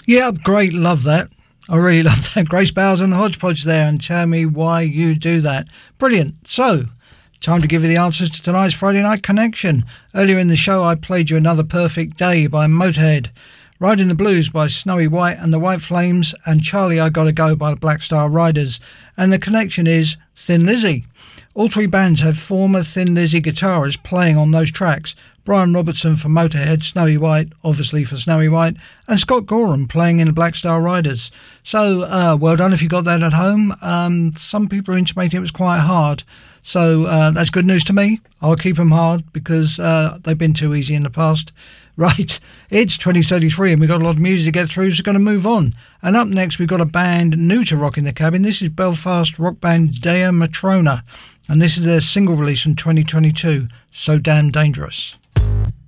Yeah, great. Love that. I really love that. Grace Bowers and the Hodgepodge there, and Tell Me Why You Do That. Brilliant. So, time to give you the answers to tonight's Friday Night Connection. Earlier in the show, I played you Another Perfect Day by Motorhead, Riding the Blues by Snowy White and the White Flames, and Charlie I Gotta Go by the Black Star Riders. And the connection is Thin Lizzy. All three bands have former Thin Lizzy guitarists playing on those tracks. Brian Robertson for Motorhead, Snowy White, obviously for Snowy White, and Scott Gorham playing in the Black Star Riders. So, well done if you got that at home. Some people are intimating it was quite hard. So, that's good news to me. I'll keep them hard because they've been too easy in the past. Right, it's 2033 and we've got a lot of music to get through, so we're going to move on. And up next, we've got a band new to Rock in the Cabin. This is Belfast rock band Dea Matrona, and this is their single release from 2022, So Damn Dangerous.